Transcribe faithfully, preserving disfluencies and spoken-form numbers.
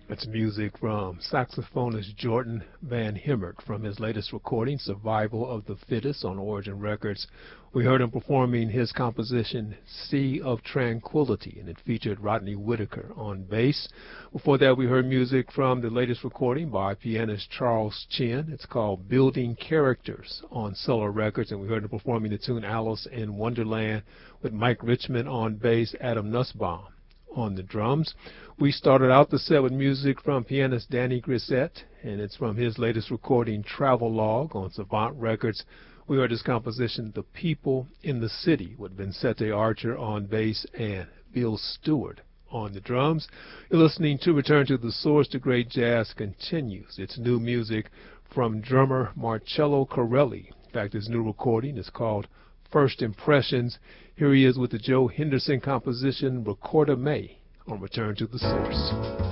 That's music from saxophonist Jordan Van Hemert from his latest recording, Survival of the Fittest, on Origin Records. We heard him performing his composition, Sea of Tranquility, and it featured Rodney Whitaker on bass. Before that, we heard music from the latest recording by pianist Charles Chin. It's called Building Characters on Solar Records, and we heard him performing the tune Alice in Wonderland with Mike Richmond on bass, Adam Nussbaum on the drums. We started out the set with music from pianist Danny Grissett, and it's from his latest recording, Travelogue, on Savant Records. We heard his composition, The People in the City, with Vincente Archer on bass and Bill Stewart on the drums. You're listening to Return to the Source. The great jazz continues. It's new music from drummer Marcello Corelli. In fact, his new recording is called First Impressions. Here he is with the Joe Henderson composition, Recorda Me, on Return to the Source.